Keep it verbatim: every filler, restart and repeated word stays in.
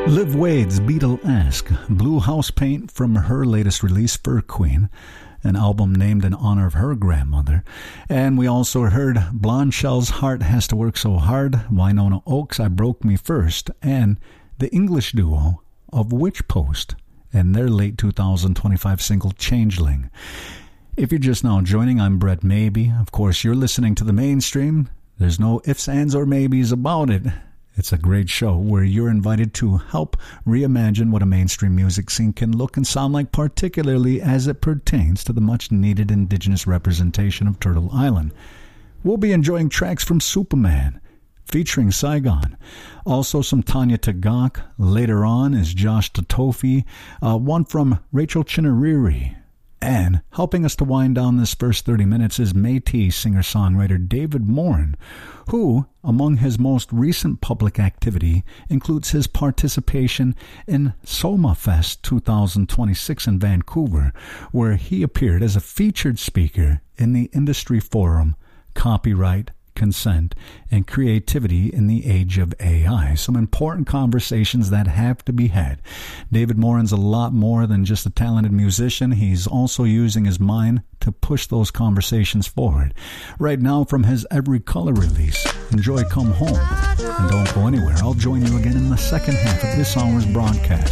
Liv Wade's Beatle-esque Blue House Paint from her latest release, Fur Queen, an album named in honor of her grandmother. And we also heard Blonde Shell's Heart Has to Work So Hard, Winona Oaks' I Broke Me First, and the English duo of Witch Post and their late two thousand twenty-five single Changeling. If you're just now joining, I'm Brett Maybe. Of course, you're listening to The Mainstream. There's no ifs, ands, or maybes about it. It's a great show where you're invited to help reimagine what a mainstream music scene can look and sound like, particularly as it pertains to the much-needed indigenous representation of Turtle Island. We'll be enjoying tracks from Superman, featuring Saigon. Also some Tanya Tagaq. Later on is Josh Tatofi, uh, one from Rachel Chinariri. And helping us to wind down this first thirty minutes is Métis singer-songwriter David Morin, who, among his most recent public activity, includes his participation in SomaFest twenty twenty-six in Vancouver, where he appeared as a featured speaker in the industry forum Copyright, Consent, and Creativity in the Age of A I. Some important conversations that have to be had. David Morin's a lot more than just a talented musician. He's also using his mind to push those conversations forward. Right now, from his Every Color release, enjoy Come Home. And don't go anywhere. I'll join you again in the second half of this hour's broadcast.